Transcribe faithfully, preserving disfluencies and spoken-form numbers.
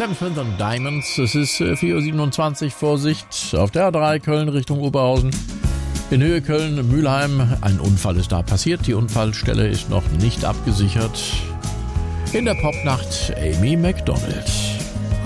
Sam Smith und Diamonds. Es ist vier Uhr siebenundzwanzig. Vorsicht auf der A drei Köln Richtung Oberhausen. In Höhe Köln-Mülheim. Ein Unfall ist da passiert. Die Unfallstelle ist noch nicht abgesichert. In der Popnacht Amy Macdonald.